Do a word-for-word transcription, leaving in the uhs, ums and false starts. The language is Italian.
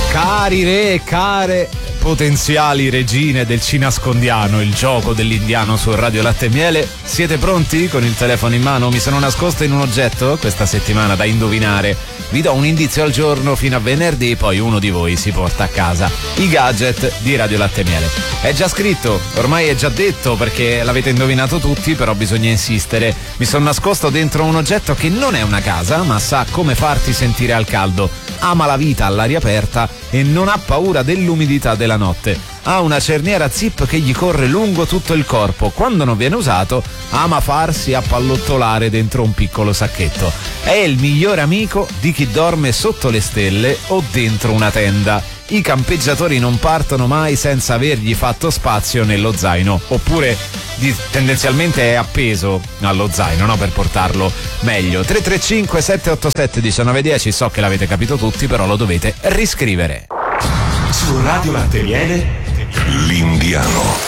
Cari re e care potenziali regine del Cinascondiano, il gioco dell'indiano su Radio Latte e Miele, siete pronti? Con il telefono in mano mi sono nascosto in un oggetto questa settimana da indovinare. Vi do un indizio al giorno fino a venerdì, poi uno di voi si porta a casa i gadget di Radio Latte e Miele. È già scritto, ormai è già detto perché l'avete indovinato tutti, però bisogna insistere. Mi sono nascosto dentro un oggetto che non è una casa, ma sa come farti sentire al caldo. Ama la vita all'aria aperta e non ha paura dell'umidità della notte. Ha una cerniera zip che gli corre lungo tutto il corpo. Quando non viene usato, ama farsi appallottolare dentro un piccolo sacchetto. È il migliore amico di chi dorme sotto le stelle o dentro una tenda. I campeggiatori non partono mai senza avergli fatto spazio nello zaino, oppure di, tendenzialmente è appeso allo zaino, no? Per portarlo meglio. Tre tre cinque sette otto sette uno nove uno zero, so che l'avete capito tutti, però lo dovete riscrivere. Su Radio Latte e Miele, l'Indiano.